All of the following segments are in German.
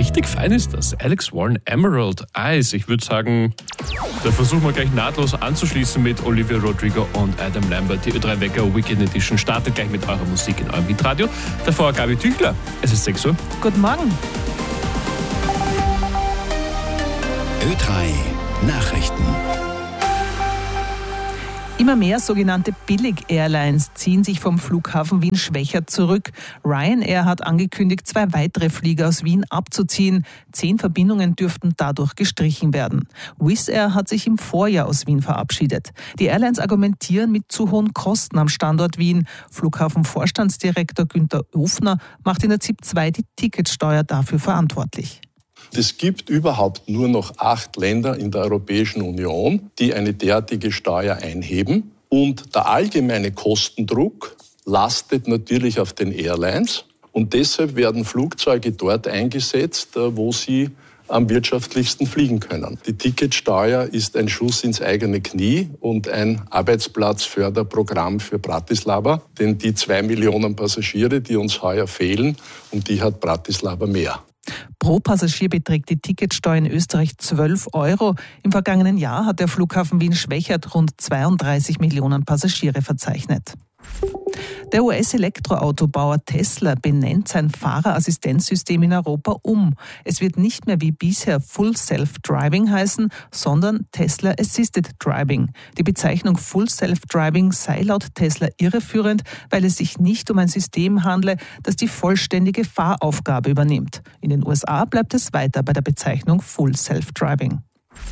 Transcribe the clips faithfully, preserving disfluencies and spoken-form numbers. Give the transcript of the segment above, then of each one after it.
richtig fein ist das. Alex Warren, Emerald Eyes. Ich würde sagen, da versuchen wir gleich nahtlos anzuschließen mit Olivia Rodrigo und Adam Lambert. Die Ö drei Wecker Weekend Edition startet gleich mit eurer Musik in eurem Hitradio. Davor Gabi Tüchler. Es ist sechs Uhr. Guten Morgen. Ö drei Nachrichten. Immer mehr sogenannte Billig-Airlines ziehen sich vom Flughafen Wien-Schwechat zurück. Ryanair hat angekündigt, zwei weitere Flieger aus Wien abzuziehen. Zehn Verbindungen dürften dadurch gestrichen werden. Wizz Air hat sich im Vorjahr aus Wien verabschiedet. Die Airlines argumentieren mit zu hohen Kosten am Standort Wien. Flughafenvorstandsdirektor Günther Ofner macht in der Z I P zwei die Ticketsteuer dafür verantwortlich. Es gibt überhaupt nur noch acht Länder in der Europäischen Union, die eine derartige Steuer einheben. Und der allgemeine Kostendruck lastet natürlich auf den Airlines. Und deshalb werden Flugzeuge dort eingesetzt, wo sie am wirtschaftlichsten fliegen können. Die Ticketsteuer ist ein Schuss ins eigene Knie und ein Arbeitsplatzförderprogramm für Bratislava. Denn die zwei Millionen Passagiere, die uns heuer fehlen, um die hat Bratislava mehr. Pro Passagier beträgt die Ticketsteuer in Österreich zwölf Euro. Im vergangenen Jahr hat der Flughafen Wien-Schwechat rund zweiunddreißig Millionen Passagiere verzeichnet. Der U S-Elektroautobauer Tesla benennt sein Fahrerassistenzsystem in Europa um. Es wird nicht mehr wie bisher Full Self-Driving heißen, sondern Tesla Assisted Driving. Die Bezeichnung Full Self-Driving sei laut Tesla irreführend, weil es sich nicht um ein System handle, das die vollständige Fahraufgabe übernimmt. In den U S A bleibt es weiter bei der Bezeichnung Full Self-Driving.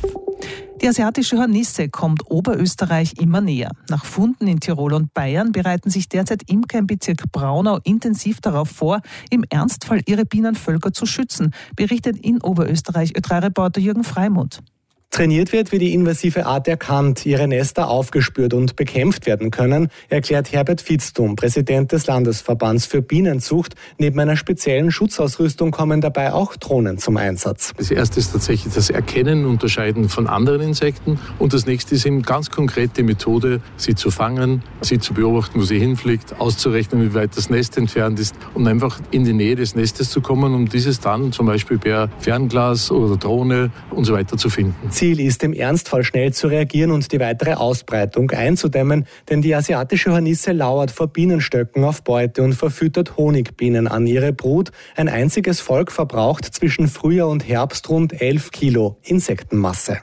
Die asiatische Hornisse kommt Oberösterreich immer näher. Nach Funden in Tirol und Bayern bereiten sich derzeit Imker im Bezirk Braunau intensiv darauf vor, im Ernstfall ihre Bienenvölker zu schützen, berichtet in Oberösterreich Ö drei Reporter Jürgen Freimuth. Trainiert wird, wie die invasive Art erkannt, ihre Nester aufgespürt und bekämpft werden können, erklärt Herbert Vitzthum, Präsident des Landesverbands für Bienenzucht. Neben einer speziellen Schutzausrüstung kommen dabei auch Drohnen zum Einsatz. Das erste ist tatsächlich das Erkennen, Unterscheiden von anderen Insekten. Und das nächste ist eben ganz konkrete Methode, sie zu fangen, sie zu beobachten, wo sie hinfliegt, auszurechnen, wie weit das Nest entfernt ist und einfach in die Nähe des Nestes zu kommen, um dieses dann zum Beispiel per Fernglas oder Drohne und so weiter zu finden. Ziel ist, im Ernstfall schnell zu reagieren und die weitere Ausbreitung einzudämmen, denn die asiatische Hornisse lauert vor Bienenstöcken auf Beute und verfüttert Honigbienen an ihre Brut. Ein einziges Volk verbraucht zwischen Frühjahr und Herbst rund elf Kilo Insektenmasse.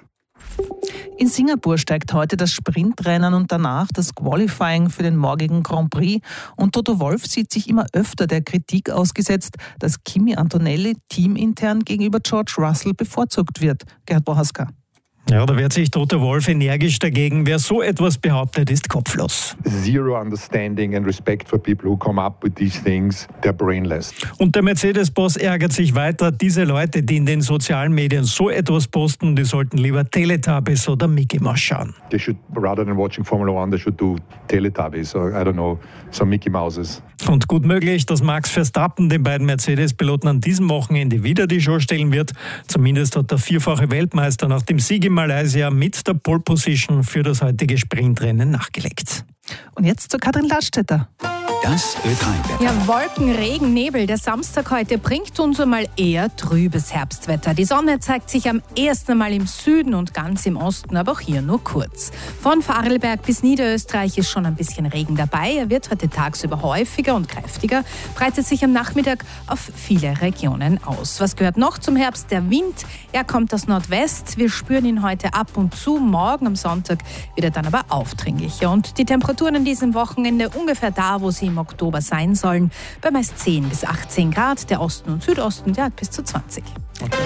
In Singapur steigt heute das Sprintrennen und danach das Qualifying für den morgigen Grand Prix. Und Toto Wolff sieht sich immer öfter der Kritik ausgesetzt, dass Kimi Antonelli teamintern gegenüber George Russell bevorzugt wird. Gerhard Bohaska. Ja, da wehrt sich Toto Wolff energisch dagegen. Wer so etwas behauptet, ist kopflos. Zero understanding and respect for people who come up with these things. They're brainless. Und der Mercedes-Boss ärgert sich weiter. Diese Leute, die in den sozialen Medien so etwas posten, die sollten lieber Teletubbies oder Mickey Mouse schauen. They should, rather than watching Formula One, they should do Teletubbies or, I don't know, some Mickey Mouses. Und gut möglich, dass Max Verstappen den beiden Mercedes-Piloten an diesem Wochenende wieder die Show stellen wird. Zumindest hat der vierfache Weltmeister nach dem Sieg in Malaysia mit der Pole Position für das heutige Sprintrennen nachgelegt. Und jetzt zu Katrin Ladstätter. Das Ö drei Wetter. Ja, Wolken, Regen, Nebel. Der Samstag heute bringt uns einmal eher trübes Herbstwetter. Die Sonne zeigt sich am ersten Mal im Süden und ganz im Osten, aber auch hier nur kurz. Von Vorarlberg bis Niederösterreich ist schon ein bisschen Regen dabei. Er wird heute tagsüber häufiger und kräftiger, breitet sich am Nachmittag auf viele Regionen aus. Was gehört noch zum Herbst? Der Wind. Er kommt aus Nordwest. Wir spüren ihn heute ab und zu. Morgen am Sonntag wird er dann aber aufdringlicher. Und die Temperaturen an diesem Wochenende ungefähr da, wo sie im Oktober sein sollen, bei meist zehn bis achtzehn Grad. Der Osten und Südosten, der hat bis zu zwanzig. Okay.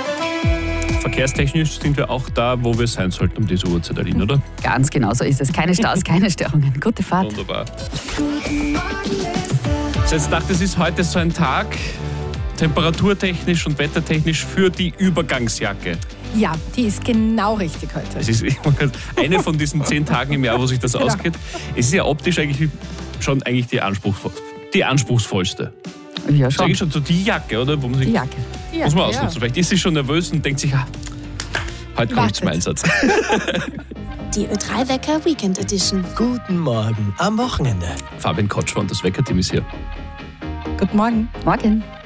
Verkehrstechnisch sind wir auch da, wo wir sein sollten um diese Uhrzeit, Aline, oder? Ganz genau so ist es. Keine Staus, keine Störungen. Gute Fahrt. Wunderbar. So, jetzt dachte ich, es ist heute so ein Tag, temperaturtechnisch und wettertechnisch, für die Übergangsjacke. Ja, die ist genau richtig heute. Es ist eine von diesen zehn Tagen im Jahr, wo sich das genau ausgeht. Es ist ja optisch eigentlich schon eigentlich die, anspruchsvoll, die anspruchsvollste. Ja, schon. Das ist eigentlich schon so die Jacke, oder? Wo man sich, die Jacke. Muss man ausnutzen. Ja. Vielleicht ist sie schon nervös und denkt sich, ah, heute komme ich zum Einsatz. Die Ö drei Wecker Weekend Edition. Guten Morgen am Wochenende. Fabian Kotschmann, das Weckerteam ist hier. Guten Morgen. Morgen.